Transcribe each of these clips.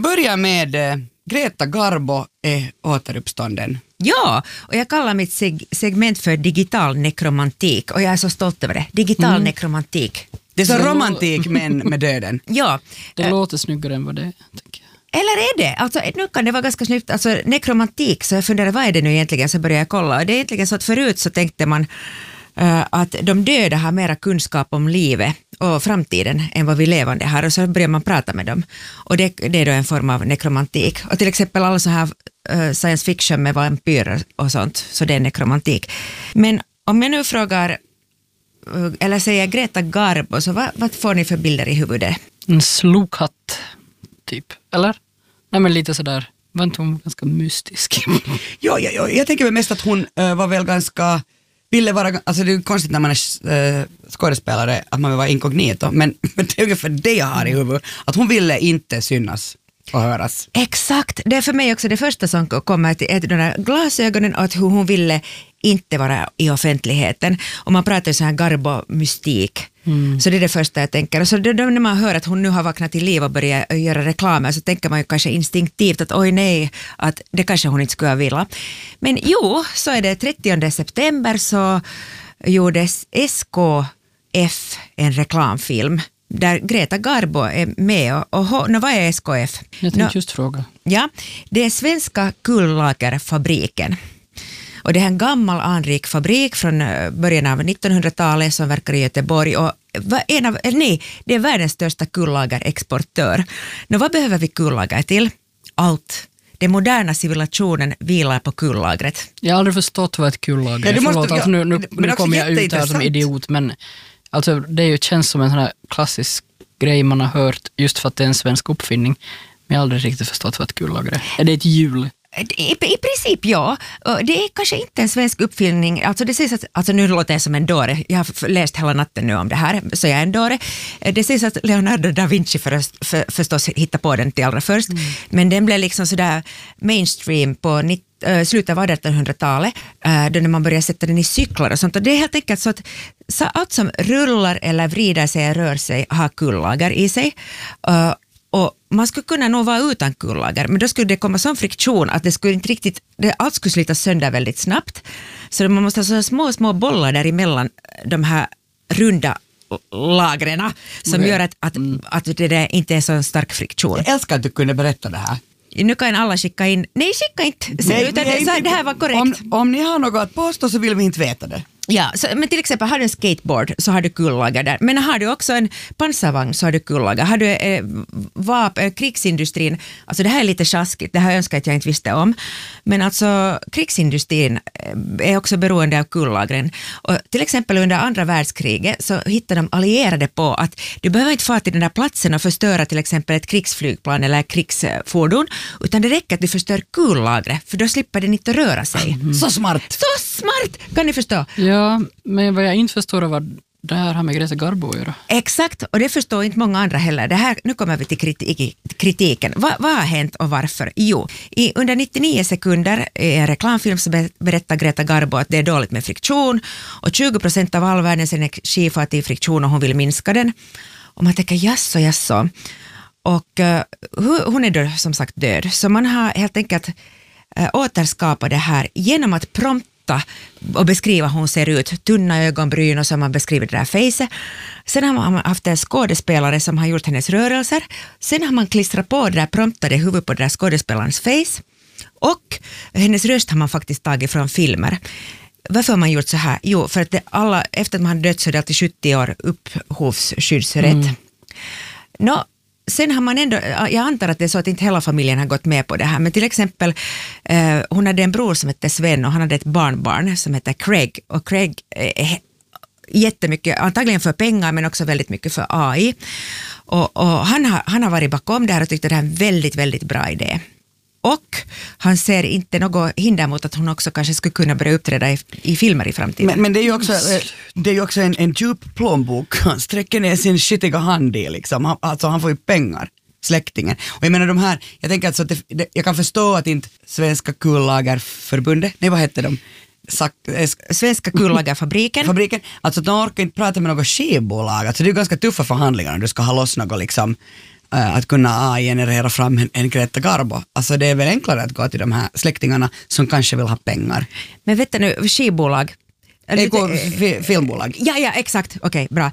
börjar med Greta Garbo är återuppstånden. Ja, och jag kallar mitt segment för digital nekromantik och jag är så stolt över det. Digital nekromantik. Det är så romantik men med döden. Ja. Det låter snyggare än vad det är, tycker jag. Eller är det? Alltså, nu kan det vara ganska snyggt. Alltså, nekromantik, så jag funderar, vad är det nu egentligen? Så börjar jag kolla. Och det är egentligen så att förut så tänkte man att de döda har mera kunskap om livet och framtiden än vad vi levande har. Och så börjar man prata med dem. Och det är då en form av nekromantik. Och till exempel alla så här science fiction med vampyrer och sånt. Så det är nekromantik. Men om jag nu frågar, eller säger Greta Garbo, så vad får ni för bilder i huvudet? En slokhatt, typ. Eller? Nej, men lite sådär. Var inte hon ganska mystisk? Ja, jag tänker väl mest att hon var väl ganska... Ville vara, alltså det är konstigt när man är skådespelare att man vill vara inkognito, men det är ungefär det jag har i huvudet. Att hon ville inte synas och höras. Exakt, det är för mig också det första som kommer till de där glasögonen och att hur hon ville inte vara i offentligheten. Och man pratar ju så här Garbo-mystik. Så det är det första jag tänker. Och så när man hör att hon nu har vaknat till liv och börjat göra reklam, så tänker man ju kanske instinktivt att oj nej, att det kanske hon inte skulle vilja. Men jo, så är det 30 september så gjordes SKF en reklamfilm där Greta Garbo är med. Och vad är SKF? Jag tänkte just fråga. Ja, det är Svenska Kullagerfabriken. Och det är en gammal anrik fabrik från början av 1900-talet som verkar i Göteborg och det är världens största kullagerexportör. Vad behöver vi kullager till? Allt. Den moderna civilisationen vilar på kullagret. Jag har aldrig förstått vad ett kullager är. Nu kommer jag ut här som idiot, men alltså, känns som en sån här klassisk grej man har hört just för att det är en svensk uppfinning. Men jag har aldrig riktigt förstått vad ett kullager är. Är det ett hjul? I princip ja. Det är kanske inte en svensk uppfinning. Alltså det sägs att, alltså nu låter jag som en dåre. Jag har läst hela natten nu om det här, så jag är en dåre. Det sägs att Leonardo da Vinci förstås hittade på den till allra först. Men den blev liksom sådär mainstream på slutet av 1800-talet då när man började sätta den i cyklar och sånt. Och det är helt enkelt så att allt som rullar eller vrider sig, rör sig, har kullager i sig. Och man skulle kunna nog vara utan kullager, men då skulle det komma sån friktion att det skulle inte riktigt, allt skulle slitas sönder väldigt snabbt. Så man måste ha så små bollar däremellan de här runda lagren som gör att det där inte är så stark friktion. Jag älskar att du kunde berätta det här. Nu kan alla skicka in, nej skicka inte, det här var korrekt. Om ni har något att påstå så vill vi inte veta det. Ja, men till exempel har du en skateboard så har du kullager där. Men har du också en pansarvagn så har du kullager. Har du krigsindustrin, alltså det här är lite sjaskigt, det här önskar jag inte visste om. Men alltså krigsindustrin är också beroende av kullagren. Och till exempel under andra världskriget så hittade de allierade på att du behöver inte fara till den där platsen och förstöra till exempel ett krigsflygplan eller krigsfordon, utan det räcker att du förstör kullagret, för då slipper den inte röra sig. Så smart! Så smart! Kan ni förstå? Ja, men vad jag inte förstår är vad det här har med Greta Garbo att göra. Exakt, och det förstår inte många andra heller. Det här, nu kommer vi till kritiken. Vad har hänt och varför? Jo, under 99 sekunder i en reklamfilm så berättar Greta Garbo att det är dåligt med friktion och 20% av all världens energi får till friktion och hon vill minska den. Och man tänker jaså. Och hon är då som sagt död. Så man har helt enkelt återskapat det här genom att prompta och beskriva hur hon ser ut. Tunna ögonbryn och så har man beskrivit det där facet. Sen har man haft en skådespelare som har gjort hennes rörelser. Sen har man klistrat på det där promptade huvudet på det där skådespelarens face. Och hennes röst har man faktiskt tagit från filmer. Varför har man gjort så här? Jo, för att efter att man har dött så är det alltid 70 år upphovsskyddsrätt. Sen har man ändå, jag antar att det är så att inte hela familjen har gått med på det här, men till exempel hon hade en bror som hette Sven och han hade ett barnbarn som heter Craig, och Craig är jättemycket, antagligen för pengar men också väldigt mycket för AI, och han har varit bakom det här och tyckte det här är en väldigt, väldigt bra idé. Och han ser inte något hinder mot att hon också kanske skulle kunna börja uppträda i filmer i framtiden. Men det är ju också en djup plånbok. Han sträcker ner sin skitiga hand i liksom. Alltså han får ju pengar, släktingen. Och jag menar de här, jag tänker alltså att jag kan förstå att inte Svenska Kullagerförbundet, nej vad heter de? Svenska Kullagerfabriken. Alltså de orkar inte prata med något skivbolag. Alltså det är ju ganska tuffa förhandlingar om du ska ha loss något liksom. att kunna AI-generera fram en Greta Garbo. Alltså det är väl enklare att gå till de här släktingarna som kanske vill ha pengar. Men vet du nu, skivbolag. Filmbolag. Ja, exakt. Okej, bra.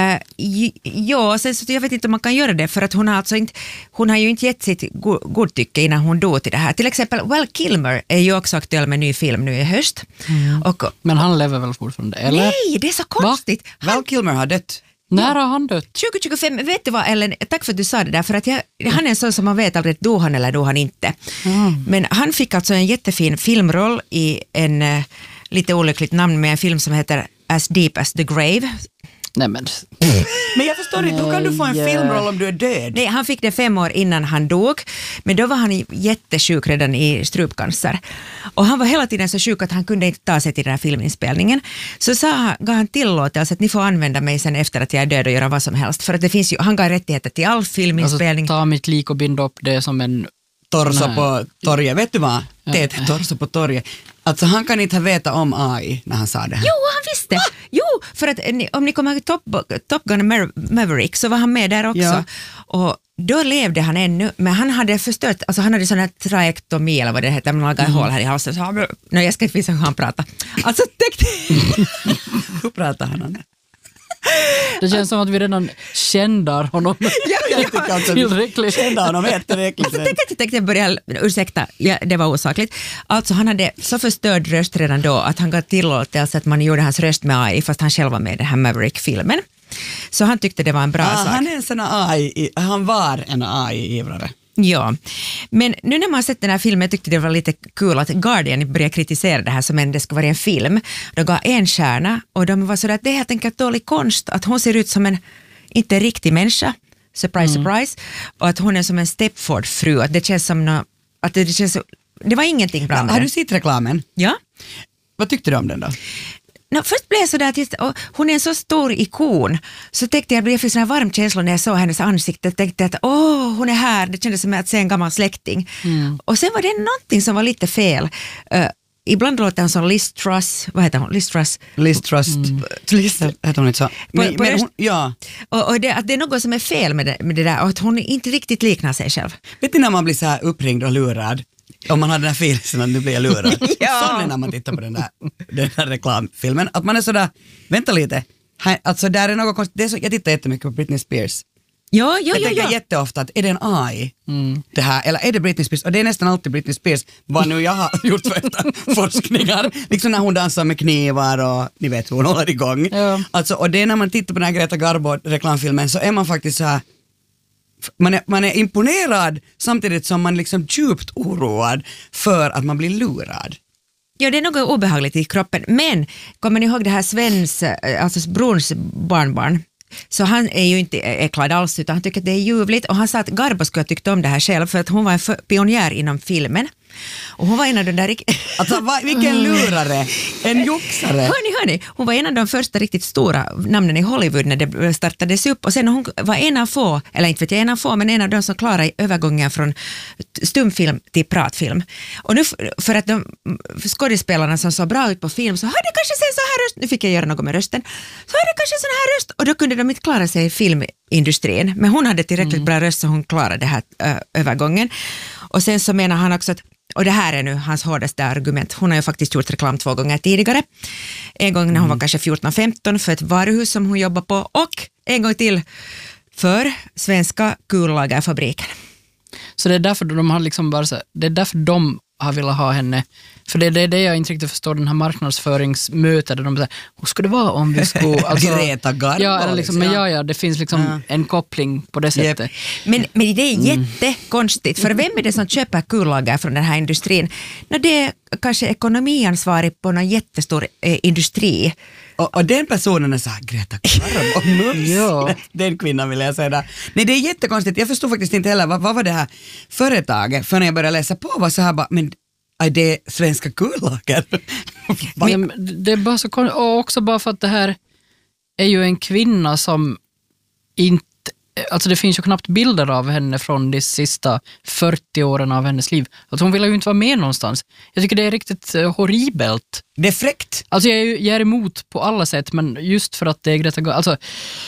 Ja, sen så jag vet inte om man kan göra det för att hon har ju inte gett sitt godtycke innan hon dog till det här. Till exempel Val Kilmer är ju också aktuell med en ny film nu i höst. Men han lever väl fortfarande, eller? Nej, det är så konstigt. Val Kilmer har dött. När har han dött? 2025, vet du vad Ellen, tack för att du sa det där, för att han är en sån som man vet aldrig, dog han eller dog han inte. Men han fick alltså en jättefin filmroll i en lite olyckligt namn med en film som heter As Deep as the Grave. Nej men jag förstår inte, hur kan du få en filmroll om du är död? Nej, han fick det 5 år innan han dog, men då var han jättesjuk redan i strupcancer. Och han var hela tiden så sjuk att han kunde inte ta sig till den här filminspelningen. Så gav han tillåtelse att ni får använda mig sen efter att jag är död och göra vad som helst. För att det finns ju, han gav rättigheter till all filminspelning. Alltså ta mitt lik och binda upp det som en torso på torget. Vet du vad? Det är torso på torget. Alltså han kan inte ha veta om AI när han sa det här. Jo, han visste. Jo, för att om ni kommer ihåg Top Gun Maverick så var han med där också. Ja. Och då levde han ännu, men han hade förstört, alltså han hade sån här traektomi eller vad det heter, man lagar hål här i halsen. Nej, jag ska inte visa hur han pratar. Alltså, hur pratar han om det? Det känns som att vi redan kändar honom. Jag tycker alltså tillräckligt. Kändar honom tillräckligt. Alltså, tänkte jag börja, ursäkta, det var osakligt. Alltså han hade så förstörd röst redan då att han gav tillåtelse att man gjorde hans röst med AI fast han själv var med i den här Maverick-filmen. Så han tyckte det var en bra sak. Han är en sån AI, han var en AI-ivrare. Ja, men nu när man sett den här filmen tyckte det var lite kul att Guardian började kritisera det här som det ska vara en film. De gav 1 stjärna och de var sådär att det är helt enkelt dålig konst att hon ser ut som en inte riktig människa, surprise, surprise, och att hon är som en Stepford-fru, att det känns som det var ingenting bra med det. Har du sett reklamen? Ja. Vad tyckte du om den då? Först blev jag sådär att hon är en så stor ikon, så tänkte jag fick sån här varm känsla när jag såg hennes ansikte, tänkte att hon är här, det kändes som att se en gammal släkting. Och sen var det någonting som var lite fel. Ibland låter han som Liz Truss, vad heter hon? Liz Truss heter hon inte så. Men hon, ja. Och det är något som är fel med det där, och att hon inte riktigt liknar sig själv. Vet ni när man blir så här uppringd och lurad? Om man har den här feelingen att nu blir jag lurad. Ja. Så är när man tittar på den här reklamfilmen. Att man är sådär, vänta lite. Alltså där är något konstigt. Jag tittar jättemycket på Britney Spears. Jag tänker jätteofta att är det en AI det här, eller är det Britney Spears? Och det är nästan alltid Britney Spears, vad nu jag har gjort för forskningar. Liksom när hon dansar med knivar och ni vet hur hon håller igång. Ja. Alltså, och det är när man tittar på den här Greta Garbo-reklamfilmen så är man faktiskt så här, man är imponerad samtidigt som man liksom djupt oroad för att man blir lurad. Ja, det är något obehagligt i kroppen, men kommer ni ihåg det här Svens, alltså brons barnbarn? Så han är ju inte äcklad alls utan han tycker att det är ljuvligt, och han sa att Garbo skulle ha tyckt om det här själv för att hon var en pionjär inom filmen. Och hon var en av de där alltså vilken lurare, en joxare. Hörni, hon var en av de första riktigt stora namnen i Hollywood när det startades upp, och sen hon var en av få, eller inte vet jag en av få, men en av de som klarade övergången från stumfilm till pratfilm. Och nu för att de skådespelarna som såg bra ut på film så hade kanske sen så här röst, nu fick jag göra något med rösten, så hade kanske sån här röst, och då kunde de inte klara sig i filmindustrin, men hon hade tillräckligt bra röst så hon klarade det här övergången. Och sen så menar han också att, och det här är nu hans hårdaste argument, hon har ju faktiskt gjort reklam 2 gånger tidigare. En gång när hon var kanske 14-15 för ett varuhus som hon jobbar på, och en gång till för Svenska kullagerfabriken. Så det är därför de har liksom bara så, det är därför de har velat ha henne. För det är det jag inte riktigt förstår, den här marknadsföringsmötet där de säger, hur skulle det vara om vi skulle alltså, Greta Garbo, ja, eller liksom, men ja, det finns liksom en koppling på det sättet. Men det är jättekonstigt, för vem är det som köper kullager från den här industrin? Det är kanske ekonomiansvarig på någon jättestor industri. Och den personen är så här, Greta Garbo, mums. Den kvinnan vill jag säga där. Nej, det är jättekonstigt. Jag förstår faktiskt inte heller, vad var det här företaget? För när jag började läsa på var så här bara, men är det Svenska kullager? Men det är bara så konstigt, och också bara för att det här är ju en kvinna som inte, alltså det finns ju knappt bilder av henne från de sista 40 åren av hennes liv. Alltså hon vill ju inte vara med någonstans. Jag tycker det är riktigt horribelt. Det är fräckt. Alltså jag är emot på alla sätt, men just för att det är Greta Garbo, alltså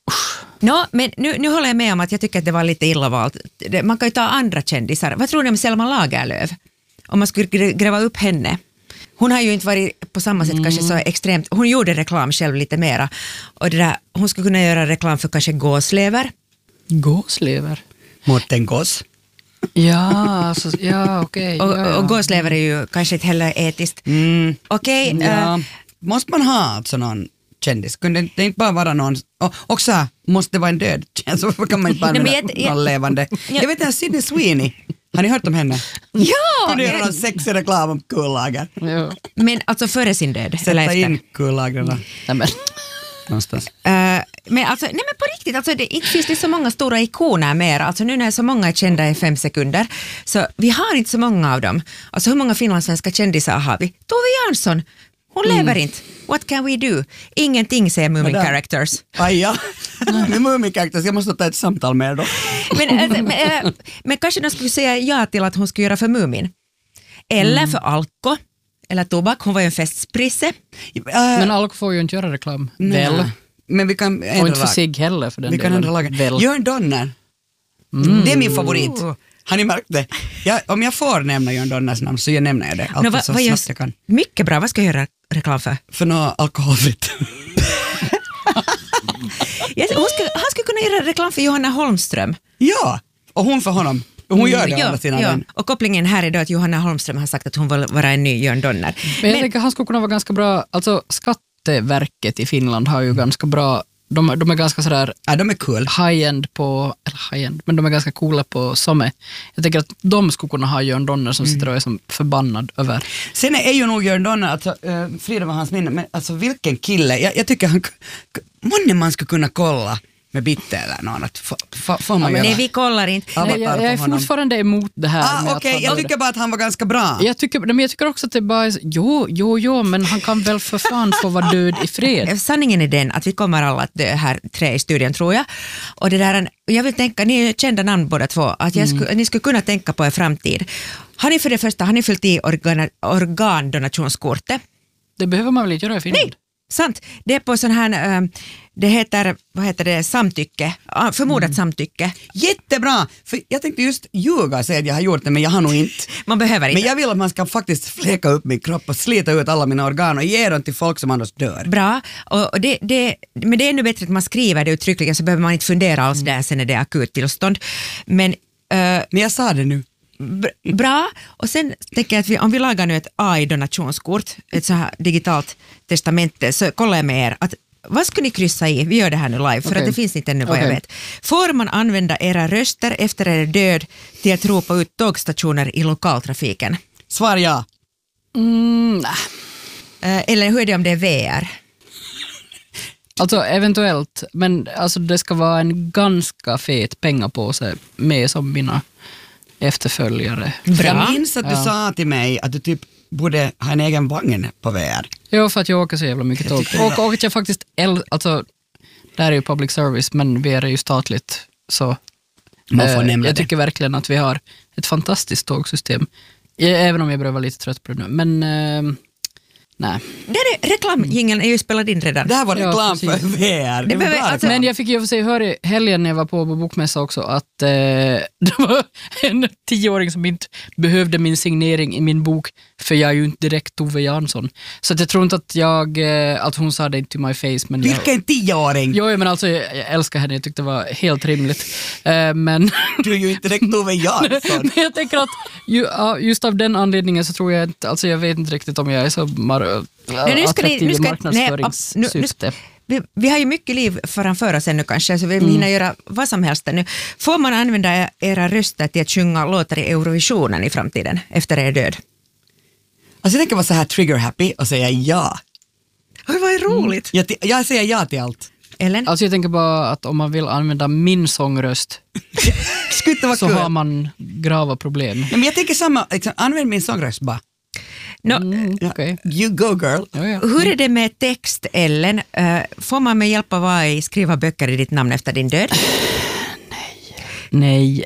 Men nu håller jag med om att jag tycker att det var lite illa valt. Man kan ju ta andra kändisar. Vad tror ni om Selma Lagerlöf? Om man skulle gräva upp henne. Hon har ju inte varit på samma sätt kanske så extremt. Hon gjorde reklam själv lite mera. Och det där, hon skulle kunna göra reklam för kanske gåslever. Gåslever? Mårten Gås. Ja, okej. Och gåslever är ju kanske inte heller etiskt. Okej. Måste man ha alltså någon kändis? Kunde det inte bara vara någon, och så måste det vara en död kändis, så kan man inte bara någon levande. Jag vet inte, Sydney Sweeney, har ni hört om henne? Ja! Kunde göra någon sexig reklam om kullager. Ja. Men alltså före sin död? Sätta in kullagerna. Någonstans. Men på riktigt, alltså inte finns det så många stora ikoner mer. Alltså nu när så många är kända i 5 sekunder, så vi har inte så många av dem. Alltså hur många finlandssvenska kändisar har vi? Tove Jansson, hon lever inte. What can we do? Ingenting, säger Moomin Characters. Aja, med Moomin Characters, jag måste ta ett samtal med er då. Men kanske de skulle säga ja till att hon skulle göra för Moomin. Eller för Alko. Eller tobak, hon var ju en festprisse. Men Alko får ju inte göra reklam. Väl. Men vi kan ändra och inte för sig heller för den vi kan ändra lagen. Jörn Donner. Det är min favorit. Har ni märkt det? Om jag får nämna Jörn Donners namn så nämner jag det. Alltid så snabbt jag kan. Mycket bra, vad ska jag göra reklam för? För något alkoholfritt. Han skulle kunna göra reklam för Johanna Holmström. Ja, och hon för honom. Hon gör det alla sina vänner. Och kopplingen här är då att Johanna Holmström har sagt att hon vill vara en ny Jörn Donner. Men jag tänker att han skulle kunna vara ganska bra, alltså Skatteverket i Finland har ju ganska bra, de är ganska sådär de är cool. High-end, men de är ganska coola på somme. Jag tänker att de skulle kunna ha Jörn Donner som sitter och är som förbannad över. Sen är ju nog Jörn Donner, alltså, Frida var hans minne, men alltså vilken kille, jag tycker man skulle kunna kolla med bitte eller något. Får man nej, vi kollar inte. Jag är fortfarande emot det här. Okej, jag tycker bara att han var ganska bra. Jag tycker också att det bara är, jo, men han kan väl för fan få vara död i fred. Sanningen är den att vi kommer alla att dö här 3 i studion, tror jag. Och det där, jag vill tänka, ni är kända namn båda två, att ni skulle kunna tänka på er framtid. Har ni för det första, fyllt i organdonationskortet? Det behöver man väl inte göra i Finland? Nej. Sant. Det är på sån här, det heter, vad heter det, samtycke, förmodat samtycke. Jättebra, för jag tänkte just ljuga och säga att jag har gjort det, men jag har nog inte. Man behöver inte. Men jag vill att man ska faktiskt fläka upp min kropp och slita ut alla mina organ och ge dem till folk som annars dör. Bra, men det är ännu bättre att man skriver det uttryckligen, så behöver man inte fundera alls där sen när det är akut tillstånd. Men jag sa det nu. Bra, och sen tänker jag att om vi lagar nu ett AI-donationskort, ett så här digitalt testamente, så kollar jag med er att vad ska ni kryssa i? Vi gör det här nu live, för att det finns inte ännu vad jag vet. Får man använda era röster efter er död till att ropa ut tågstationer i lokaltrafiken? Svar ja. Eller hur är det om det är VR? Alltså eventuellt, men alltså det ska vara en ganska fet pengapåse med som mina efterföljare. Bra. Jag minns att du sa till mig att du typ borde ha en egen vagn på VR. Ja, för att jag åker så jävla mycket tåg. Och att jag faktiskt, alltså, där är ju public service, men VR är ju statligt, så jag tycker verkligen att vi har ett fantastiskt tågsystem. Även om jag börjar vara lite trött på det nu. Men nej. Reklamjingeln är ju spelad in redan. Det här var reklam för VR. Men jag fick ju för sig höra i helgen när jag var på bokmässa också att det var en 10-åring som inte behövde min signering i min bok, för jag är ju inte direkt Tove Jansson. Så att jag tror inte att hon sa det inte till my face. Men vilken 10-åring? Jo, men alltså jag älskar henne, jag tyckte det var helt rimligt. Men du är ju inte direkt Tove Jansson. Men jag tänker att just av den anledningen så tror jag inte, alltså jag vet inte riktigt om jag är så attraktiv marknadsföringssyfte. Vi har ju mycket liv framför oss ännu kanske, så vi hinner göra vad som helst nu. Får man använda era röster till att sjunga låtar i Eurovisionen i framtiden efter er död? Alltså jag tänker vara så här trigger happy och säga ja. Oj, vad är roligt. Jag säger ja till allt. Ellen? Alltså jag tänker bara att om man vill använda min sångröst så har man grava problem. Men jag tänker samma, använd min sångröst bara. Okay. You go girl. Ja. Hur är det med text, Ellen? Får man med hjälp av AI skriva böcker i ditt namn efter din död? Nej.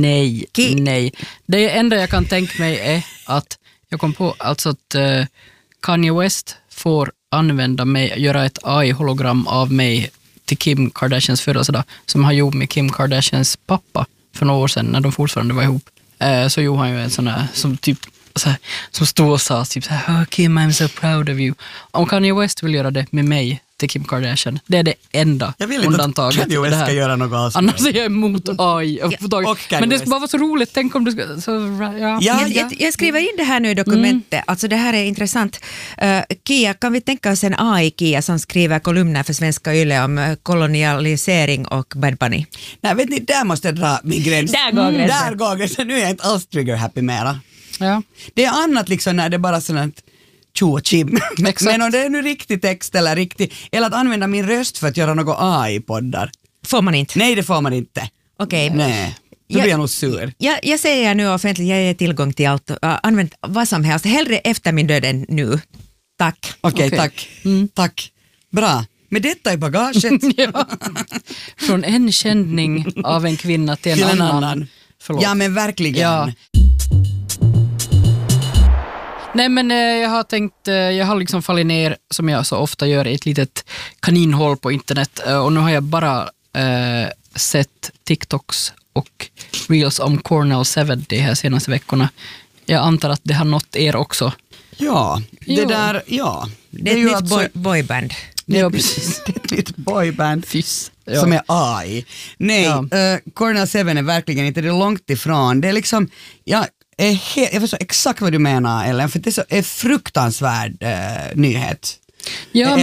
Det enda jag kan tänka mig är att jag kom på alltså att Kanye West får använda mig, göra ett AI-hologram av mig till Kim Kardashians födelsedag som han gjorde med Kim Kardashians pappa för några år sedan när de fortfarande var ihop. Så gjorde han ju en sån här som typ så här, som stod och sa typ så här, Kim, I'm so proud of you. Om Kanye West vill göra det med mig till Kim Kardashian, det är det enda undantaget. Jag vill inte att Kanye West ska göra något alls. Annars är jag emot AI. Men det skulle bara vara så roligt, tänk om du ska... Jag skriver in det här nu i dokumentet, alltså det här är intressant. Kia, kan vi tänka oss en AI-Kia som skriver kolumner för Svenska Yle om kolonialisering och Bad Bunny? Nej, vet ni, där måste jag dra min gräns. Där går gränsen. Nu är jag inte alls trigger-happy mera. Ja. Det är annat liksom när det är bara sådant tjo och chim. Men om det är nu riktig text eller att använda min röst för att göra något AI-poddar. Får man inte? Nej, det får man inte. Okej. Nej, då blir jag nog sur. Jag säger nu offentligt, jag ger tillgång till allt. Använd vad som helst, hellre efter min död än nu. Tack. Okej, tack. Tack. Bra. Med detta i bagaget. Ja. Från en kändning av en kvinna till en annan. Förlåt. Ja, men verkligen. Ja. Nej, men jag har liksom fallit ner, som jag så ofta gör, i ett litet kaninhål på internet, och nu har jag bara sett TikToks och Reels om Cornell 7 de här senaste veckorna. Jag antar att det har nått er också. Ja, det där, ja. Det är ett nytt boyband. Ja, precis. Det är ett nytt boyband ja. Som är AI. Nej, Cornell 7 är verkligen inte, det är långt ifrån. Det är liksom, jag förstår exakt vad du menar, Ellen, för det är så en fruktansvärd nyhet. Ja,